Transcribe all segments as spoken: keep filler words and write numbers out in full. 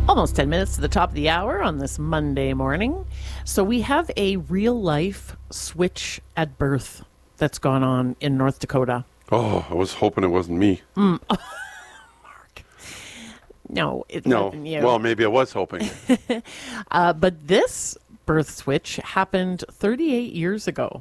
Almost ten minutes to the top of the hour on this Monday morning. So we have a real-life switch at birth that's gone on in North Dakota. Oh, I was hoping it wasn't me. Mm. Mark. No, it No. wasn't you. Well, maybe I was hoping. uh, but this birth switch happened thirty-eight years ago.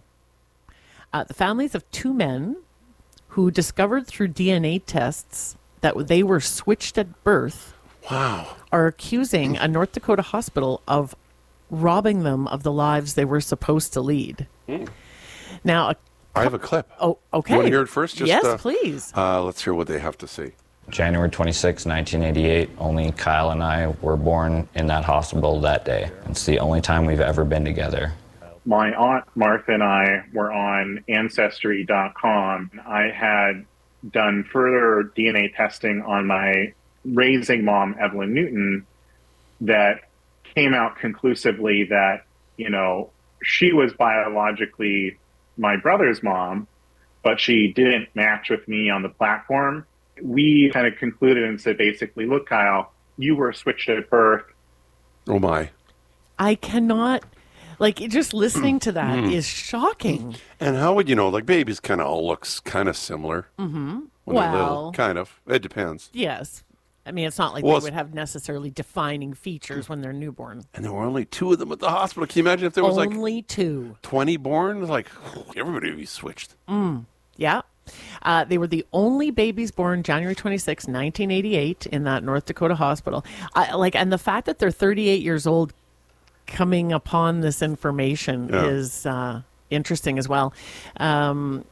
Uh, the families of two men who discovered through D N A tests that they were switched at birth Wow. are accusing a North Dakota hospital of robbing them of the lives they were supposed to lead. Mm. Now, a I have a clip. Oh, okay. You want to hear it first? Just, yes, uh, please. Uh, let's hear what they have to say. January twenty-sixth, nineteen eighty-eight, only Kyle and I were born in that hospital that day. It's the only time we've ever been together. My aunt Martha and I were on Ancestry dot com. I had done further D N A testing on my raising mom, Evelyn Newton, that came out conclusively that, you know, she was biologically my brother's mom, but she didn't match with me on the platform. We kind of concluded and said, basically, look, Kyle, you were switched at birth. Oh, my. I cannot, like, just listening to that is shocking. And how would you know? Like, babies kind of all looks kind of similar. Mm-hmm. When they're little. Well, Kind of. It depends. yes. I mean, it's not like Well, they would have necessarily defining features when they're newborn. And there were only two of them at the hospital. Can you imagine if there was Only like two. twenty born? Like, everybody would be switched. Mm, yeah. Uh, they were the only babies born January twenty-sixth, nineteen eighty-eight in that North Dakota hospital. I, like, and the fact that they're thirty-eight years old coming upon this information Yeah. is uh, interesting as well. Um,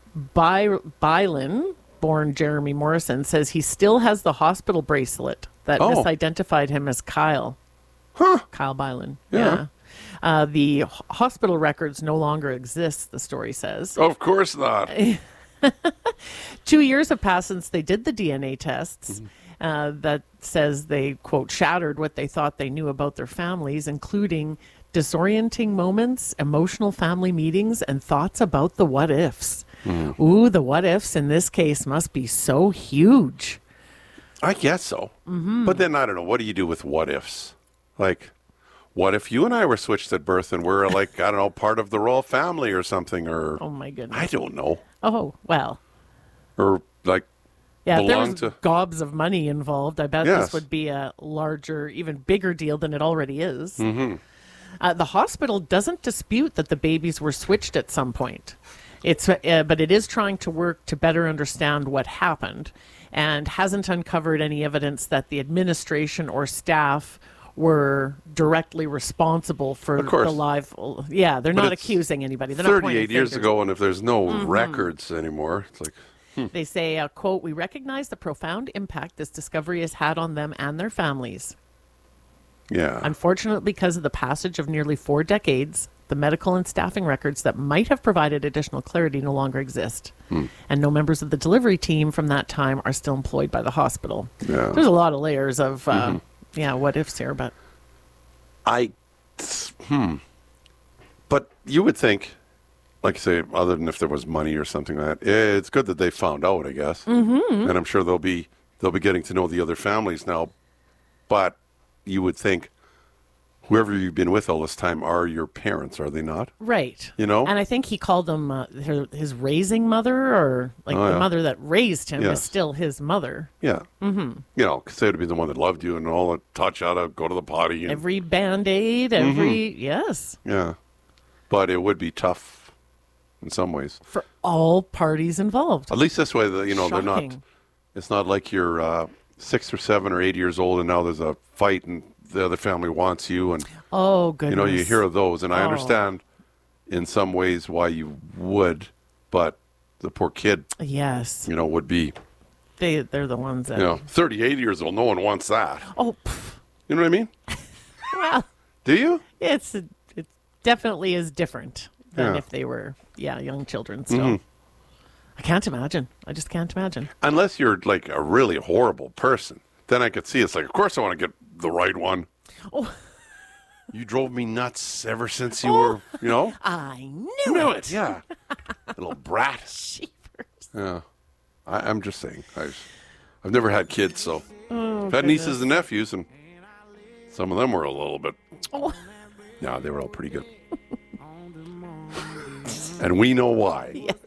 By, Bylan, born Jeremy Morrison, says he still has the hospital bracelet that Oh. misidentified him as Kyle. Huh. Kyle Bylan. Yeah. Yeah. Uh, the h- hospital records no longer exist, the story says. Of course not. Two years have passed since they did the D N A tests. Uh, that says they, quote, shattered what they thought they knew about their families, including disorienting moments, emotional family meetings, and thoughts about the what ifs. Mm. Ooh, the what ifs in this case must be so huge. I guess so. Mm-hmm. But then, I don't know. What do you do with what ifs? Like, what if you and I were switched at birth and we're like, I don't know, part of the royal family or something? Or Oh, my goodness. I don't know. Oh, well. Or like, Yeah, if there belong was to. gobs of money involved, I bet Yes. this would be a larger, even bigger deal than it already is. Mm-hmm. Uh, the hospital doesn't dispute that the babies were switched at some point. It's, uh, but it is trying to work to better understand what happened and hasn't uncovered any evidence that the administration or staff were directly responsible for Of course. the live. Yeah, they're But not it's accusing anybody. They're not pointing thirty-eight years fingers. ago, and if there's no Mhm. records anymore, it's like, hmm. They say, uh, quote, we recognize the profound impact this discovery has had on them and their families. Yeah. Unfortunately, because of the passage of nearly four decades, the medical and staffing records that might have provided additional clarity no longer exist. Hmm. And no members of the delivery team from that time are still employed by the hospital. Yeah. There's a lot of layers of, uh, Mhm. yeah, what ifs here, but I, hmm. But you would think, like you say, other than if there was money or something like that, eh, it's good that they found out, I guess. Mhm. And I'm sure they'll be they'll be getting to know the other families now. But you would think, whoever you've been with all this time are your parents, are they not? right. You know? And I think he called them uh, her, his raising mother, or like Oh, the yeah. mother that raised him Yes. is still his mother. Yeah. Mm-hmm. You know, because they'd be the one that loved you and all the touch how to go to the potty. And, Every Band-Aid, every, yes, yeah. But it would be tough in some ways. for all parties involved. At least this way, the, you know, they're not. Shocking. It's not like you're uh, six or seven or eight years old and now there's a fight and the other family wants you, and Oh, goodness. you know you hear of those, and I Oh. understand in some ways why you would, but the poor kid, Yes. you know, would be, They, they're the ones that... you know, thirty-eight years old. No one wants that. Oh, pff, You know what I mean? well, Do you? it's it definitely is different than Yeah. if they were, yeah, young children still. Mhm. I can't imagine. I just can't imagine. Unless you're like a really horrible person, then I could see it's like, of course I want to get the right one. Oh. You drove me nuts ever since you Oh. were, you know? I knew, Knew it. it, yeah. Little brat. Jeepers. Yeah. I, I'm just saying. I, I've never had kids, so Oh, I've had nieces goodness. and nephews, and Some of them were a little bit. Oh. No, they were all pretty good. And we know why. Yes.